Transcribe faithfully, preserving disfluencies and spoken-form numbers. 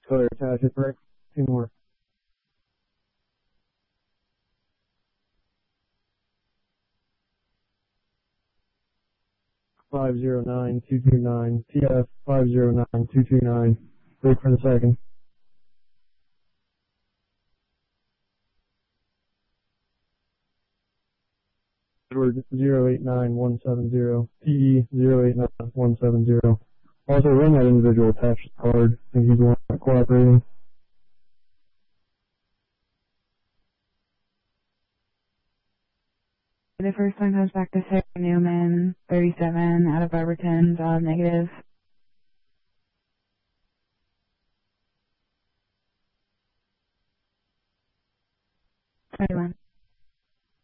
Clear, attach it, break. Two more. five zero nine two two nine, T F five zero nine two two nine. Break for the second. Edward zero eight nine one seven zero, P E zero eight nine one seven zero. Also, run that individual attached card. I think he's the one not cooperating. The first one comes back to Sarah Newman, thirty-seven, out of Barberton, job negative. twenty-one.